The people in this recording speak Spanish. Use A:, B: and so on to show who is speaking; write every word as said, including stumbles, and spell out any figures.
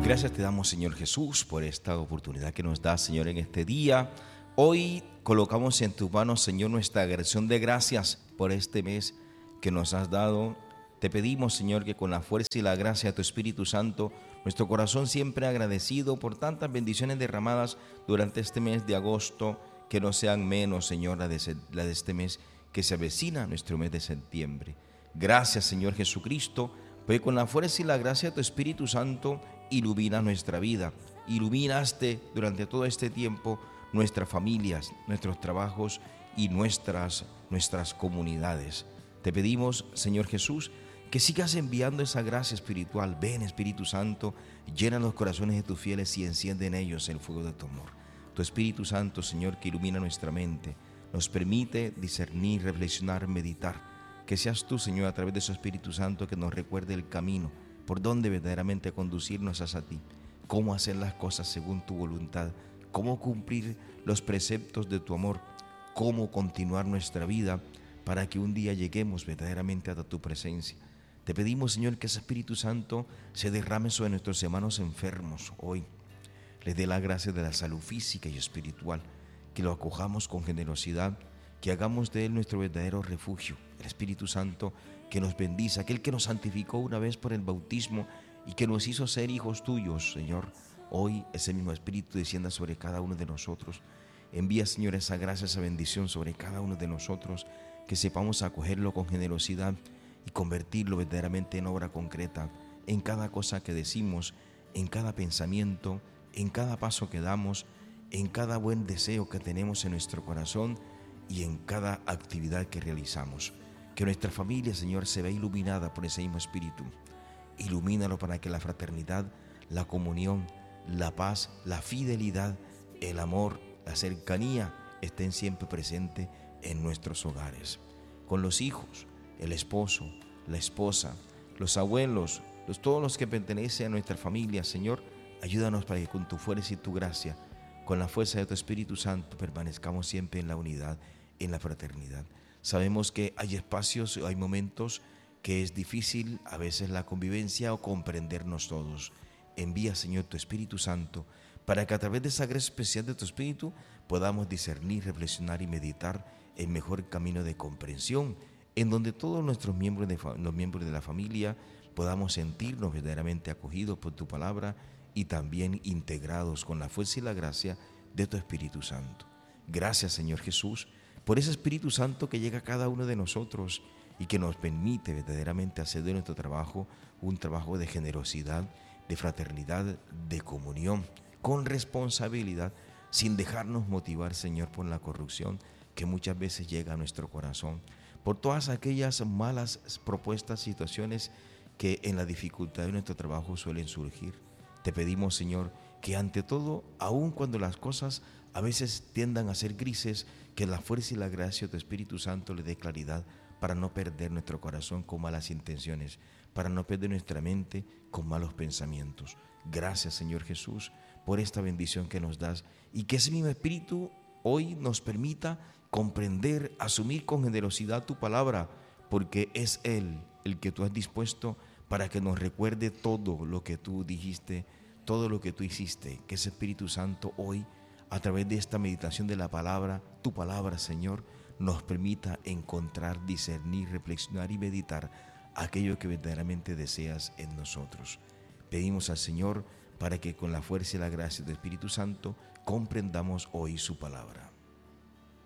A: Gracias te damos, Señor Jesús, por esta oportunidad que nos da, Señor, en este día. Hoy colocamos en tus manos, Señor, nuestra acción de gracias por este mes que nos has dado. Te pedimos, Señor, que con la fuerza y la gracia de tu Espíritu Santo, nuestro corazón siempre agradecido por tantas bendiciones derramadas durante este mes de agosto, que no sean menos, Señor, la de, la de este mes que se avecina, nuestro mes de septiembre. Gracias, Señor Jesucristo, porque con la fuerza y la gracia de tu Espíritu Santo ilumina nuestra vida. Iluminaste durante todo este tiempo nuestras familias, nuestros trabajos y nuestras, nuestras comunidades. Te pedimos, Señor Jesús, que sigas enviando esa gracia espiritual. Ven, Espíritu Santo, llena los corazones de tus fieles y enciende en ellos el fuego de tu amor. Tu Espíritu Santo, Señor, que ilumina nuestra mente, nos permite discernir, reflexionar, meditar. Que seas tú, Señor, a través de su Espíritu Santo, que nos recuerde el camino, por donde verdaderamente conducirnos hacia ti, cómo hacer las cosas según tu voluntad, cómo cumplir los preceptos de tu amor, cómo continuar nuestra vida para que un día lleguemos verdaderamente hasta tu presencia. Te pedimos, Señor, que ese Espíritu Santo se derrame sobre nuestros hermanos enfermos hoy. Les dé la gracia de la salud física y espiritual, que lo acojamos con generosidad, que hagamos de Él nuestro verdadero refugio. El Espíritu Santo que nos bendice, aquel que nos santificó una vez por el bautismo y que nos hizo ser hijos tuyos, Señor. Hoy ese mismo Espíritu descienda sobre cada uno de nosotros. Envía, Señor, esa gracia, esa bendición sobre cada uno de nosotros, que sepamos acogerlo con generosidad y convertirlo verdaderamente en obra concreta, en cada cosa que decimos, en cada pensamiento, en cada paso que damos, en cada buen deseo que tenemos en nuestro corazón y en cada actividad que realizamos. Que nuestra familia, Señor, se vea iluminada por ese mismo Espíritu. Ilumínalo para que la fraternidad, la comunión, la paz, la fidelidad, el amor, la cercanía estén siempre presentes en nuestros hogares. Con los hijos, el esposo, la esposa, los abuelos, los, todos los que pertenecen a nuestra familia, Señor, ayúdanos para que con tu fuerza y tu gracia, con la fuerza de tu Espíritu Santo, permanezcamos siempre en la unidad, en la fraternidad. Sabemos que hay espacios, hay momentos que es difícil a veces la convivencia o comprendernos todos. Envía, Señor, tu Espíritu Santo para que a través de esa gracia especial de tu Espíritu podamos discernir, reflexionar y meditar el mejor camino de comprensión, en donde todos nuestros miembros de, los miembros de la familia podamos sentirnos verdaderamente acogidos por tu palabra y también integrados con la fuerza y la gracia de tu Espíritu Santo. Gracias, Señor Jesús, por ese Espíritu Santo que llega a cada uno de nosotros y que nos permite verdaderamente hacer de nuestro trabajo un trabajo de generosidad, de fraternidad, de comunión, con responsabilidad, sin dejarnos motivar, Señor, por la corrupción que muchas veces llega a nuestro corazón, por todas aquellas malas propuestas, situaciones que en la dificultad de nuestro trabajo suelen surgir. Te pedimos, Señor, que ante todo, aun cuando las cosas a veces tiendan a ser grises, que la fuerza y la gracia de tu Espíritu Santo le dé claridad para no perder nuestro corazón con malas intenciones, para no perder nuestra mente con malos pensamientos. Gracias, Señor Jesús, por esta bendición que nos das y que ese mismo Espíritu hoy nos permita comprender, asumir con generosidad tu palabra, porque es Él el que tú has dispuesto para que nos recuerde todo lo que tú dijiste, todo lo que tú hiciste. Que ese Espíritu Santo hoy, a través de esta meditación de la palabra, tu palabra, Señor, nos permita encontrar, discernir, reflexionar y meditar aquello que verdaderamente deseas en nosotros. Pedimos al Señor para que con la fuerza y la gracia del Espíritu Santo comprendamos hoy su palabra.